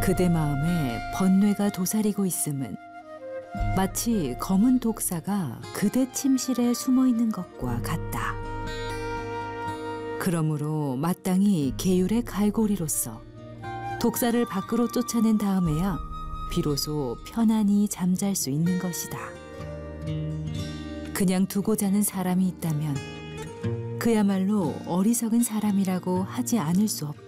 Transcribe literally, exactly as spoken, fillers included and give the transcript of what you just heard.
그대 마음에 번뇌가 도사리고 있음은 마치 검은 독사가 그대 침실에 숨어 있는 것과 같다. 그러므로 마땅히 계율의 갈고리로서 독사를 밖으로 쫓아낸 다음에야 비로소 편안히 잠잘 수 있는 것이다. 그냥 두고 자는 사람이 있다면 그야말로 어리석은 사람이라고 하지 않을 수 없다.